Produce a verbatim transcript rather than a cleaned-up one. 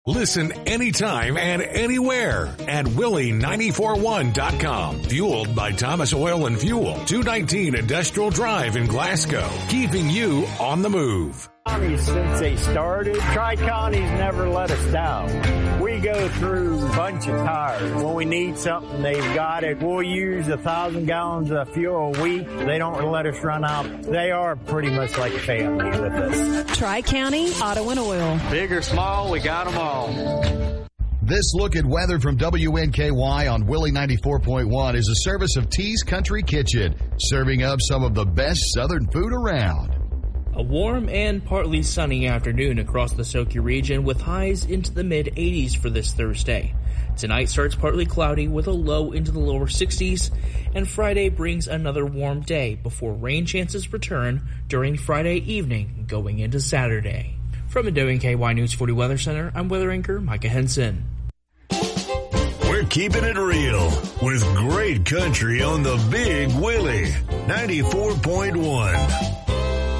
Listen anytime and anywhere at Willie nine four one dot com. Fueled by Thomas Oil and Fuel, two nineteen Industrial Drive in Glasgow. Keeping you on the move. Since they started, Tri-County's never let us down. We go through a bunch of tires. When we need something, they've got it. We'll use a thousand gallons of fuel a week. They don't let us run out. They are pretty much like a family with us. Tri-County Auto and Oil. Big or small, we got them all. This look at weather from W N K Y on Willie ninety-four point one is a service of T's Country Kitchen, serving up some of the best southern food around. A warm and partly sunny afternoon across the Soki region with highs into the mid eighties for this Thursday. Tonight starts partly cloudy with a low into the lower sixties, and Friday brings another warm day before rain chances return during Friday evening going into Saturday. From the W N K Y News forty Weather Center, I'm weather anchor Micah Henson. We're keeping it real with great country on the Big Willie ninety-four point one.